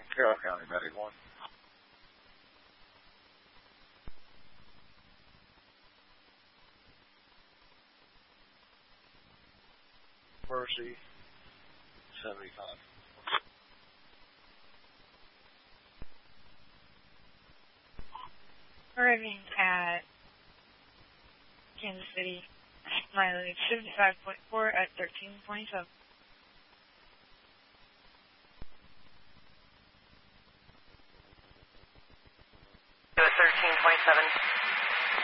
Carroll County Medic 1. Mercy 75. Arriving at Kansas City, mileage 75.4 at 1327.